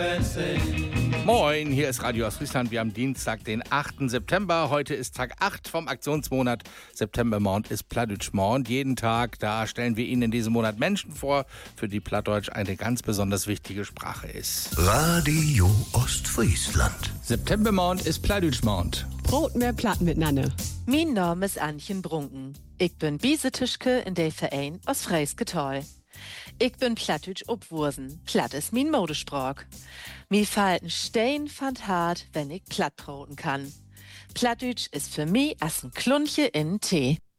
Moin, hier ist Radio Ostfriesland. Wir haben Dienstag, den 8. September. Heute ist Tag 8 vom Aktionsmonat. Septembermond ist Plattdeutschmond. Jeden Tag, da stellen wir Ihnen in diesem Monat Menschen vor, für die Plattdeutsch eine ganz besonders wichtige Sprache ist. Radio Ostfriesland. Septembermond ist Plattdeutschmond. Brot mehr Platt mit Nanne. Mein Name ist Antjen Brunken. Ich bin Biesetischke in der Verein aus Freisgetal. Ich bin Plattdeutsch obwursen. Platt ist mein Modesprach. Mi falten Stein fand hart, wenn ich platt broten kann. Plattdeutsch ist für mich as ein Klunche in Tee.